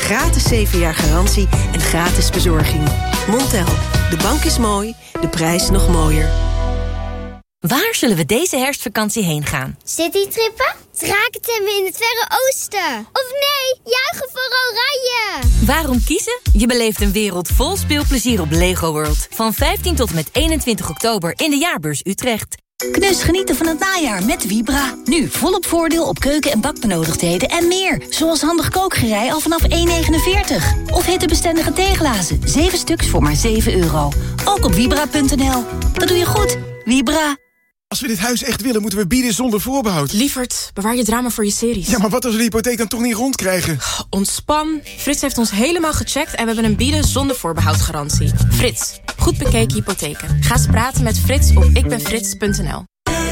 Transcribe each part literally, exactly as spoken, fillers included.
gratis zeven jaar garantie en gratis bezorging. Montel, de bank is mooi, de prijs nog mooier. Waar zullen we deze herfstvakantie heen gaan? Citytrippen? Drakentemmen in het Verre Oosten? Of nee, juichen voor Oranje! Waarom kiezen? Je beleeft een wereld vol speelplezier op Lego World. Van vijftien tot en met eenentwintig oktober in de Jaarbeurs Utrecht. Knus genieten van het najaar met Vibra. Nu volop voordeel op keuken- en bakbenodigdheden en meer. Zoals handig kookgerei al vanaf één negenenveertig. Of hittebestendige theeglazen, zeven stuks voor maar zeven euro. Ook op vibra punt n l. Dat doe je goed. Vibra. Als we dit huis echt willen, moeten we bieden zonder voorbehoud. Lievert, bewaar je drama voor je series. Ja, maar wat als we de hypotheek dan toch niet rondkrijgen? Ontspan. Frits heeft ons helemaal gecheckt en we hebben een bieden zonder voorbehoud garantie. Frits, goed bekeken hypotheken. Ga eens praten met Frits op ikbenfrits punt n l.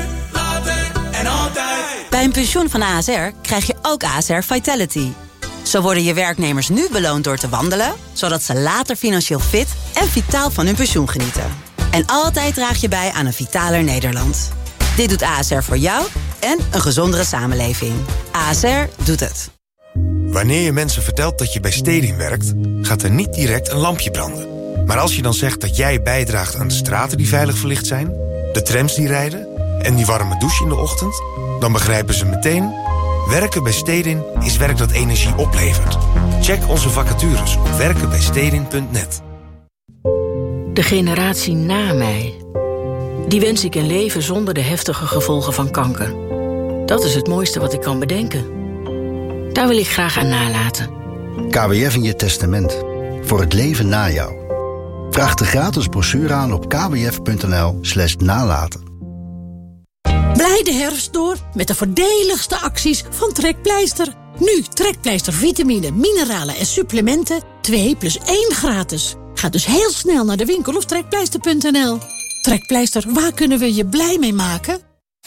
Bij een pensioen van A S R krijg je ook A S R Vitality. Zo worden je werknemers nu beloond door te wandelen, zodat ze later financieel fit en vitaal van hun pensioen genieten. En altijd draag je bij aan een vitaler Nederland. Dit doet A S R voor jou en een gezondere samenleving. A S R doet het. Wanneer je mensen vertelt dat je bij Stedin werkt, gaat er niet direct een lampje branden. Maar als je dan zegt dat jij bijdraagt aan de straten die veilig verlicht zijn, de trams die rijden en die warme douche in de ochtend, dan begrijpen ze meteen: werken bij Stedin is werk dat energie oplevert. Check onze vacatures op werken bij stedin punt net. De generatie na mij, die wens ik een leven zonder de heftige gevolgen van kanker. Dat is het mooiste wat ik kan bedenken. Daar wil ik graag aan nalaten. K W F in je testament. Voor het leven na jou. Vraag de gratis brochure aan op kwf punt n l slash nalaten. Blij de herfst door met de voordeligste acties van Trekpleister. Nu Trekpleister vitamine, mineralen en supplementen. twee plus één gratis. Ga dus heel snel naar de winkel of trekpleister punt n l. Trekpleister, waar kunnen we je blij mee maken?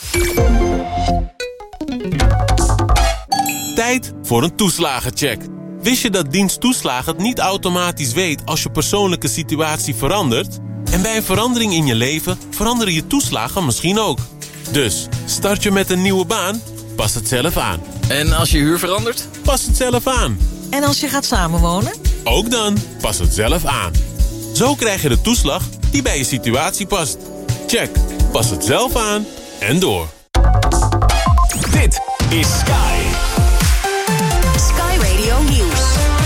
Tijd voor een toeslagencheck. Wist je dat dienst toeslagen het niet automatisch weet als je persoonlijke situatie verandert? En bij een verandering in je leven veranderen je toeslagen misschien ook. Dus, start je met een nieuwe baan? Pas het zelf aan. En als je huur verandert? Pas het zelf aan. En als je gaat samenwonen? Ook dan, pas het zelf aan. Zo krijg je de toeslag die bij je situatie past. Check, pas het zelf aan en door. Dit is Sky. Sky Radio Nieuws.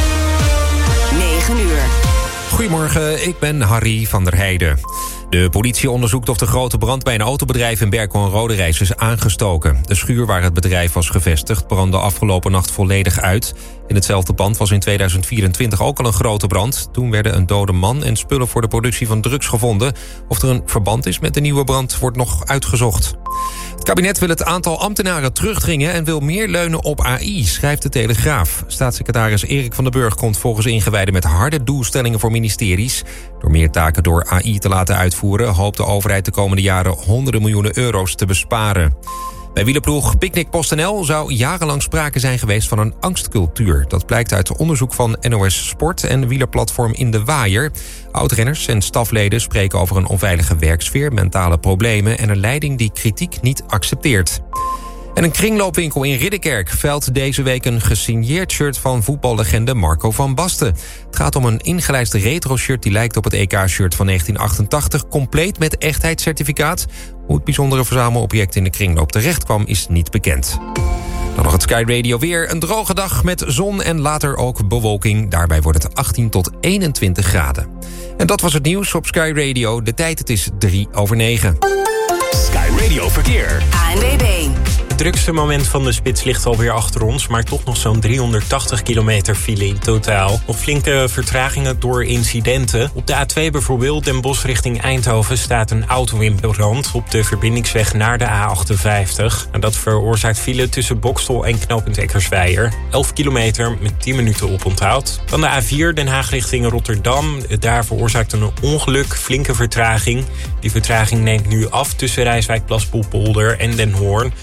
negen uur. Goedemorgen, ik ben Harry van der Heijden. De politie onderzoekt of de grote brand bij een autobedrijf in Berkel en Roderijs is aangestoken. De schuur waar het bedrijf was gevestigd brandde afgelopen nacht volledig uit. In hetzelfde pand was in tweeduizend vierentwintig ook al een grote brand. Toen werden een dode man en spullen voor de productie van drugs gevonden. Of er een verband is met de nieuwe brand wordt nog uitgezocht. Het kabinet wil het aantal ambtenaren terugdringen en wil meer leunen op A I, schrijft de Telegraaf. Staatssecretaris Erik van den Burg komt volgens ingewijden met harde doelstellingen voor ministeries. Door meer taken door A I te laten uitvoeren hoopt de overheid de komende jaren honderden miljoenen euro's te besparen. Bij wielerploeg Picnic PostNL zou jarenlang sprake zijn geweest van een angstcultuur. Dat blijkt uit onderzoek van N O S Sport en wielerplatform In de Waaier. Oud-renners en stafleden spreken over een onveilige werksfeer, mentale problemen en een leiding die kritiek niet accepteert. En een kringloopwinkel in Ridderkerk veilt deze week een gesigneerd shirt van voetballegende Marco van Basten. Het gaat om een ingelijst retro-shirt die lijkt op het E K-shirt van negentien achtentachtig, compleet met echtheidscertificaat. Hoe het bijzondere verzamelobject in de kringloop terecht kwam is niet bekend. Dan nog het Sky Radio weer. Een droge dag met zon en later ook bewolking. Daarbij wordt het achttien tot eenentwintig graden. En dat was het nieuws op Sky Radio. De tijd, het is drie over negen. Sky Radio Verkeer. A N W B. Het drukste moment van de spits ligt alweer achter ons, maar toch nog zo'n driehonderdtachtig kilometer file in totaal. Nog flinke vertragingen door incidenten. Op de A twee bijvoorbeeld, Den Bosch richting Eindhoven, staat een auto in brand op de verbindingsweg naar de A achtenvijftig. En dat veroorzaakt file tussen Bokstel en knooppunt Eckersweijer. elf kilometer met tien minuten oponthoud. Dan de A vier, Den Haag richting Rotterdam. Daar veroorzaakt een ongeluk, flinke vertraging. Die vertraging neemt nu af tussen Rijswijk, Plaspolpolder en Den Hoorn, maar houdt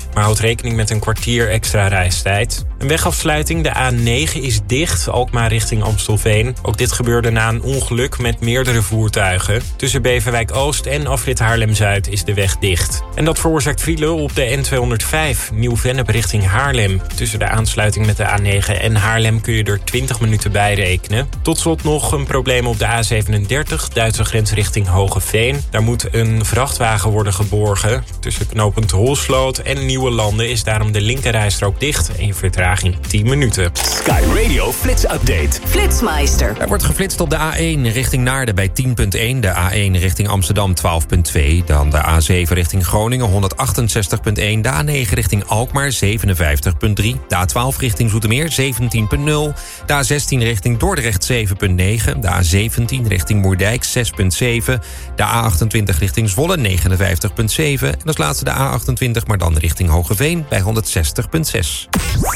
rekening met een kwartier extra reistijd. Een wegafsluiting, de A negen, is dicht, Alkmaar richting Amstelveen. Ook dit gebeurde na een ongeluk met meerdere voertuigen. Tussen Beverwijk Oost en afrit Haarlem-Zuid is de weg dicht. En dat veroorzaakt file op de N tweehonderdvijf, Nieuw-Vennep richting Haarlem. Tussen de aansluiting met de A negen en Haarlem kun je er twintig minuten bij rekenen. Tot slot nog een probleem op de A zevenendertig, Duitse grens richting Hogeveen. Daar moet een vrachtwagen worden geborgen. Tussen knooppunt Holsloot en Nieuwe Landen is daarom de linkerrijstrook dicht en je vertraging tien minuten. Sky Radio Flits Update. Flitsmeister. Er wordt geflitst op de A één richting Naarden bij tien komma één. De A één richting Amsterdam twaalf komma twee. Dan de A zeven richting Groningen honderdachtenzestig komma één. De A negen richting Alkmaar zevenenvijftig komma drie. De A twaalf richting Zoetermeer zeventien komma nul. De A zestien richting Dordrecht zeven komma negen. De A zeventien richting Moerdijk zes komma zeven. De A achtentwintig richting Zwolle negenenvijftig komma zeven. En als laatste de A achtentwintig, maar dan richting Hogeveen bij honderdzestig komma zes.